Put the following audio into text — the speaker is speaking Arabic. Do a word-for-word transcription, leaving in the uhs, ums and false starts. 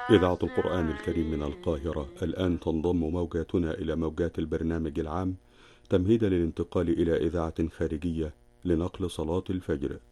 إذاعة القرآن الكريم من القاهرة. الآن تنضم موجاتنا إلى موجات البرنامج العام تمهيدا للانتقال إلى إذاعة خارجية لنقل صلاة الفجر.